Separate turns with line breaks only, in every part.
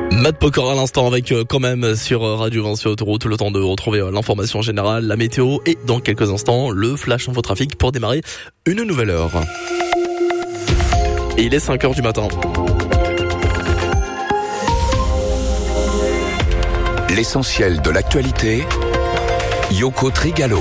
Matt Pokora à l'instant avec quand même sur Radio Vinci Autoroute le temps de retrouver l'information générale, la météo et dans quelques instants le flash infotrafic pour démarrer une nouvelle heure. Et il est 5h du matin.
L'essentiel de l'actualité, Yoko Trigalo.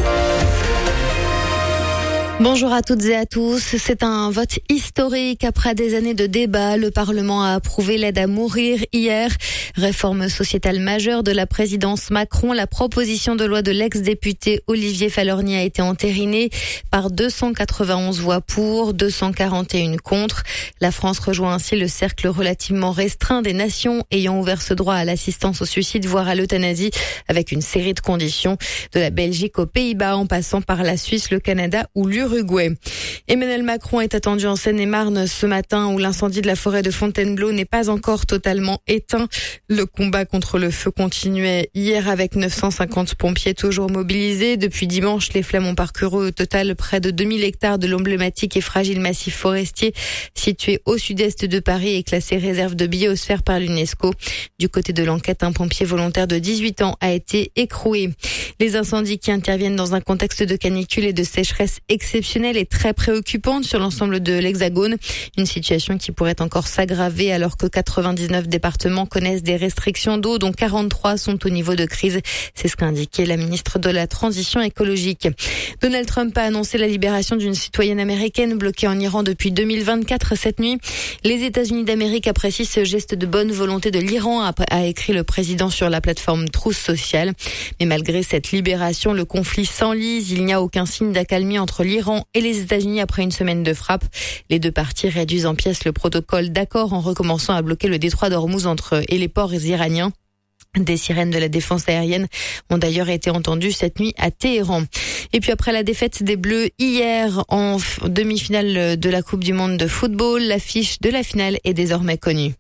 Bonjour à toutes et à tous. C'est un vote historique. Après des années de débats, le Parlement a approuvé l'aide à mourir hier. Réforme sociétale majeure de la présidence Macron. La proposition de loi de l'ex-député Olivier Falorni a été entérinée par 291 voix pour, 241 contre. La France rejoint ainsi le cercle relativement restreint des nations ayant ouvert ce droit à l'assistance au suicide, voire à l'euthanasie, avec une série de conditions, de la Belgique aux Pays-Bas en passant par la Suisse, le Canada ou l'Uruguay. Emmanuel Macron est attendu en Seine-et-Marne ce matin où l'incendie de la forêt de Fontainebleau n'est pas encore totalement éteint. Le combat contre le feu continuait hier avec 950 pompiers toujours mobilisés. Depuis dimanche, les flammes ont parcouru au total près de 2000 hectares de l'emblématique et fragile massif forestier situé au sud-est de Paris et classé réserve de biosphère par l'UNESCO. Du côté de l'enquête, un pompier volontaire de 18 ans a été écroué. Les incendies qui interviennent dans un contexte de canicule et de sécheresse exceptionnelle est très préoccupante sur l'ensemble de l'Hexagone. Une situation qui pourrait encore s'aggraver alors que 99 départements connaissent des restrictions d'eau, dont 43 sont au niveau de crise. C'est ce qu'a indiqué la ministre de la Transition écologique. Donald Trump a annoncé la libération d'une citoyenne américaine bloquée en Iran depuis 2024 cette nuit. Les États-Unis d'Amérique apprécient ce geste de bonne volonté de l'Iran, a écrit le président sur la plateforme Truth Social. Mais malgré cette libération, le conflit s'enlise. Il n'y a aucun signe d'accalmie entre l'Iran et les États-Unis après une semaine de frappe. Les deux parties réduisent en pièces le protocole d'accord en recommençant à bloquer le détroit d'Ormuz et les ports iraniens. Des sirènes de la défense aérienne ont d'ailleurs été entendues cette nuit à Téhéran. Et puis après la défaite des Bleus hier en demi-finale de la Coupe du Monde de football, l'affiche de la finale est désormais connue.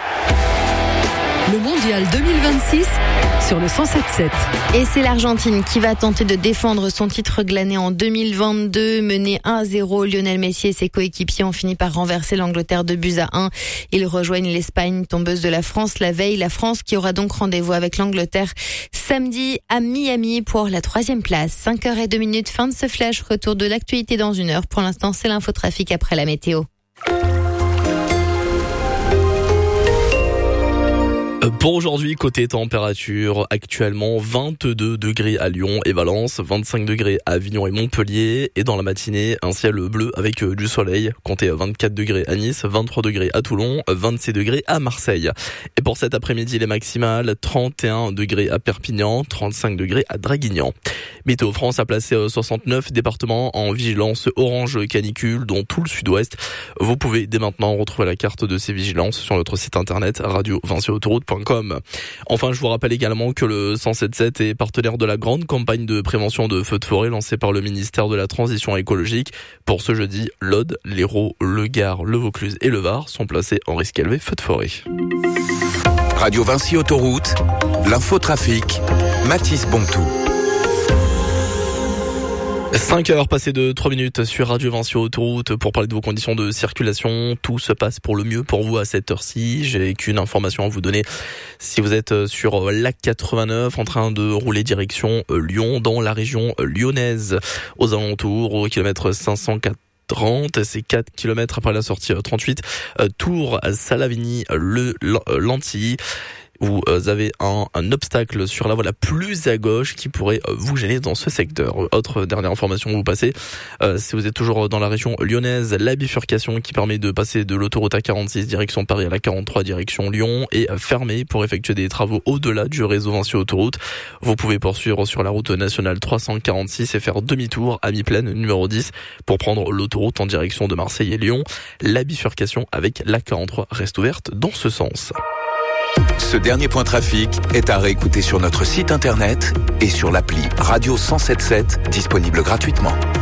Le Mondial 2026 sur le 107.7.
Et c'est l'Argentine qui va tenter de défendre son titre glané en 2022. Mené 1-0, Lionel Messi et ses coéquipiers ont fini par renverser l'Angleterre 2-1. Ils rejoignent l'Espagne, tombeuse de la France la veille. La France qui aura donc rendez-vous avec l'Angleterre samedi à Miami pour la 3e place. 5h02, fin de ce flash. Retour de l'actualité dans une heure. Pour l'instant, c'est l'infotrafic après la météo.
Pour aujourd'hui, côté température, actuellement 22 degrés à Lyon et Valence, 25 degrés à Avignon et Montpellier. Et dans la matinée, un ciel bleu avec du soleil. Comptez 24 degrés à Nice, 23 degrés à Toulon, 26 degrés à Marseille. Et pour cet après-midi, les maximales, 31 degrés à Perpignan, 35 degrés à Draguignan. Météo France a placé 69 départements en vigilance orange canicule, dont tout le sud-ouest. Vous pouvez dès maintenant retrouver la carte de ces vigilances sur notre site internet radiovinciautoroute.com. Enfin, je vous rappelle également que le 107.7 est partenaire de la grande campagne de prévention de feux de forêt lancée par le ministère de la Transition écologique. Pour ce jeudi, l'Aude, l'Hérault, le Gard, le Vaucluse et le Var sont placés en risque élevé feux de forêt.
Radio Vinci Autoroute, l'infotrafic, Mathis Bontou.
5h passées de 3 minutes sur Radio Vinci Autoroute pour parler de vos conditions de circulation. Tout se passe pour le mieux pour vous à cette heure-ci. J'ai qu'une information à vous donner. Si vous êtes sur l'A89 en train de rouler direction Lyon, dans la région lyonnaise, aux alentours, au kilomètre 530, c'est 4 km après la sortie 38, Tours, Salavigny, Lantilly. Vous avez un obstacle sur la voie la plus à gauche qui pourrait vous gêner dans ce secteur. Autre dernière information vous passez, si vous êtes toujours dans la région lyonnaise, la bifurcation qui permet de passer de l'autoroute A46 direction Paris à la 43 direction Lyon est fermée pour effectuer des travaux au-delà du réseau Vinci Autoroute. Vous pouvez poursuivre sur la route nationale 346 et faire demi-tour à mi-plaine numéro 10 pour prendre l'autoroute en direction de Marseille et Lyon. La bifurcation avec la 43 reste ouverte dans ce sens.
Ce dernier point trafic est à réécouter sur notre site internet et sur l'appli Radio 107.7 disponible gratuitement.